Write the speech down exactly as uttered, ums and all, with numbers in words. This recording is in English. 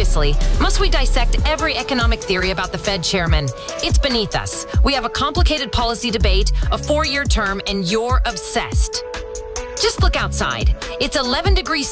seriously, must we dissect every economic theory about the Fed chairman? It's beneath us. We have a complicated policy debate, a four-year term, and you're obsessed. Just look outside. It's eleven degrees